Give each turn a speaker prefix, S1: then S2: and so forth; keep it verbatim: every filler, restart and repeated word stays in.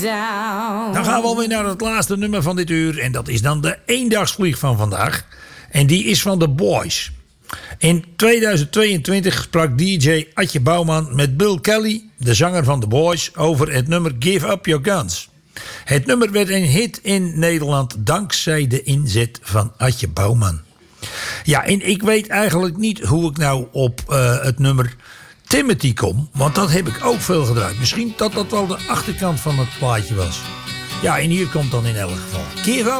S1: Dan gaan we alweer naar het laatste nummer van dit uur. En dat is dan de eendagsvlieg van vandaag. En die is van The Boys. In tweeduizend tweeëntwintig sprak D J Atje Bouwman met Bill Kelly, de zanger van The Boys, over het nummer Give Up Your Guns. Het nummer werd een hit in Nederland dankzij de inzet van Atje Bouwman. Ja, en ik weet eigenlijk niet hoe ik nou op uh, het nummer Timothy kom, want dat heb ik ook veel gedraaid. Misschien dat dat wel de achterkant van het plaatje was. Ja, en hier komt dan in elk geval Give Up